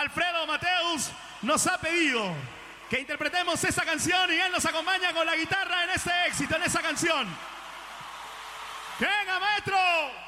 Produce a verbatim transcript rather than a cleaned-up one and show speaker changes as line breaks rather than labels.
Alfredo Mateus nos ha pedido que interpretemos esa canción y él nos acompaña con la guitarra en este éxito, en esa canción. ¡Venga, maestro!